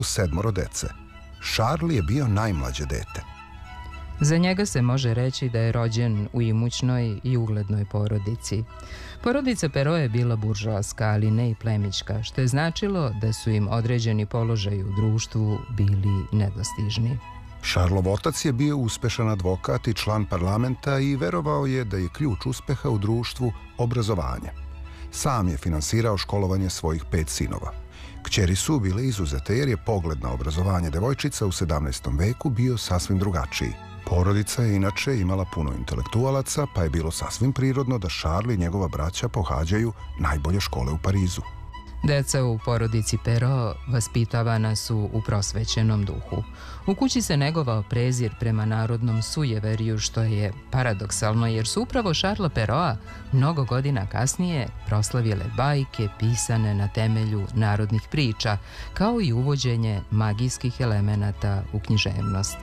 7 dece. Charles je bio najmlađe dete. Za njega se može reći da je rođen u imućnoj i uglednoj porodici. Porodica Perrault je bila buržoaska, ali ne i plemićka, što je značilo da su im određeni položaji u društvu bili nedostižni. Charlesov otac je bio uspešan advokat i član parlamenta i verovao je da je ključ uspeha u društvu obrazovanje. Sam je finansirao školovanje svojih 5 sinova. Kćeri su bile izuzete jer je pogled na obrazovanje devojčica u 17. veku bio sasvim drugačiji. Porodica je inače imala puno intelektualaca, pa je bilo sasvim prirodno da Charles i njegova braća pohađaju najbolje škole u Parizu. Deca u porodici Perrault vaspitavana su u prosvećenom duhu. U kući se negovao prezir prema narodnom sujeverju, što je paradoksalno jer su upravo Charlesa Perraulta mnogo godina kasnije proslavile bajke pisane na temelju narodnih priča, kao i uvođenje magijskih elemenata u književnost.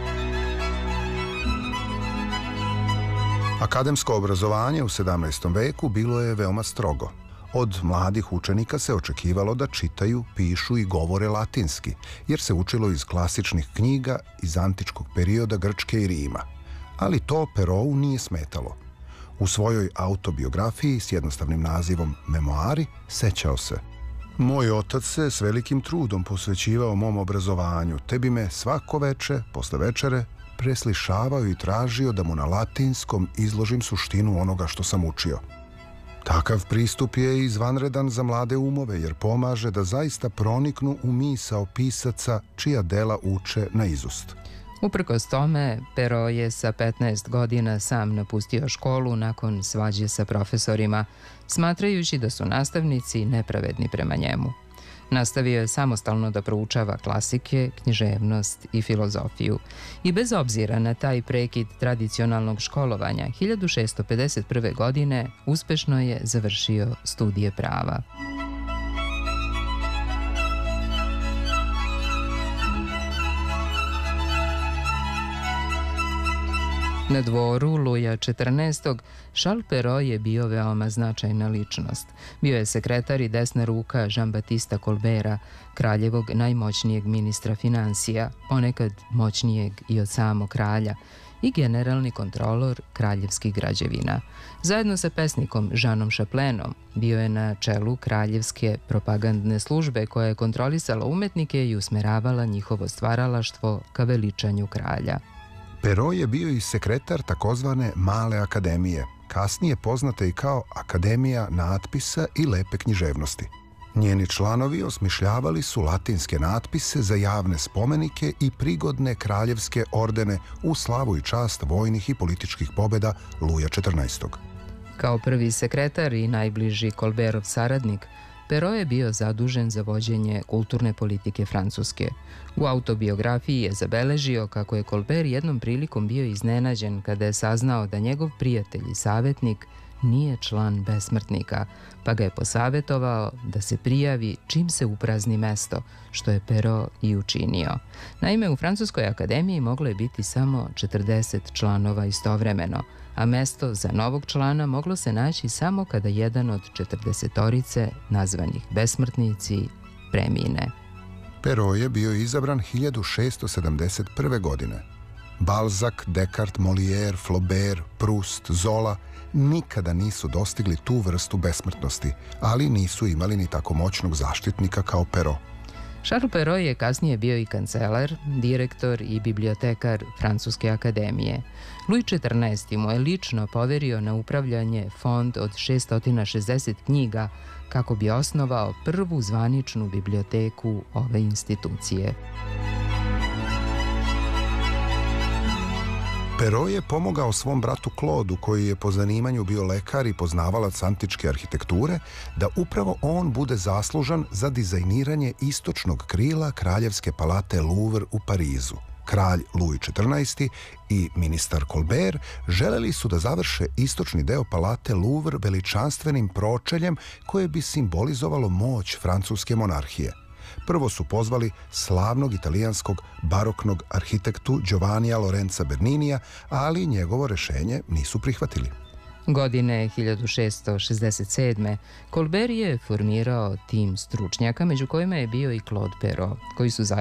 Akademsko obrazovanje u 17. veku bilo je veoma strogo. Od mladih učenika se očekivalo da čitaju, pišu i govore latinski, jer se učilo iz klasičnih knjiga iz antičkog perioda Grčke i Rima. Ali to Perraultu nije smetalo. U svojoj autobiografiji s jednostavnim nazivom Memoari sećao se: "Moj otac se s velikim trudom posvećivao mom obrazovanju, te bi me svako veče, posle večere, preslišavao i tražio da mu na latinskom izložim suštinu onoga što sam učio. Takav pristup je izvanredan za mlade umove jer pomaže da zaista proniknu u misao pisaca čija dela uče na izust." Uprkos tome, Perrault je sa 15 godina sam napustio školu nakon svađe sa profesorima, smatrajući da su nastavnici nepravedni prema njemu. Nastavio je samostalno da proučava klasike, književnost i filozofiju. I bez obzira na taj prekid tradicionalnog školovanja, 1651. godine uspešno je završio studije prava. Na dvoru Luja XIV. Charles Perrault je bio veoma značajna ličnost. Bio je sekretar i desna ruka Jean-Baptista Colberta, kraljevog najmoćnijeg ministra finansija, ponekad moćnijeg i od samog kralja, i generalni kontrolor kraljevskih građevina. Zajedno sa pesnikom Jeanom Chapelainem bio je na čelu kraljevske propagandne službe koja je kontrolisala umetnike i usmeravala njihovo stvaralaštvo ka veličanju kralja. Perrault je bio i sekretar takozvane Male akademije, kasnije poznate i kao Akademija natpisa i lepe književnosti. Njeni članovi osmišljavali su latinske natpise za javne spomenike i prigodne kraljevske ordene u slavu i čast vojnih i političkih pobjeda Luja XIV. Kao prvi sekretar i najbliži Colbertov saradnik, Perrault je bio zadužen za vođenje kulturne politike Francuske. U autobiografiji je zabeležio kako je Colbert jednom prilikom bio iznenađen kada je saznao da njegov prijatelj i savjetnik nije član besmrtnika, pa ga je posavetovao da se prijavi čim se uprazni mesto, što je Perrault i učinio. Naime, u Francuskoj akademiji moglo je biti samo 40 članova istovremeno, a mesto za novog člana moglo se naći samo kada jedan od 40-torice, nazvanih besmrtnici, premine. Perrault je bio izabran 1671. godine. Balzac, Descartes, Molière, Flaubert, Proust, Zola nikada nisu dostigli tu vrstu besmrtnosti, ali nisu imali ni tako moćnog zaštitnika kao Perrault. Charles Perrault je kasnije bio i kancelar, direktor i bibliotekar Francuske akademije. Louis XIV. Mu je lično poverio na upravljanje fond od 660 knjiga kako bi osnovao prvu zvaničnu biblioteku ove institucije. Perrault je pomogao svom bratu Claude, koji je po zanimanju bio lekar i poznavalac antičke arhitekture, da upravo on bude zaslužan za dizajniranje istočnog krila kraljevske palate Louvre u Parizu. Kralj Louis XIV. I ministar Colbert želeli su da završe istočni deo palate Louvre veličanstvenim pročeljem koje bi simbolizovalo moć francuske monarhije. Prvo su pozvali slavnog italijanskog baroknog arhitektu Giovannija Lorenza Berninija, ali njegovo rešenje nisu prihvatili. Godine 1667. Colbert je formirao tim stručnjaka, među kojima je bio i Claude Perrault, koji su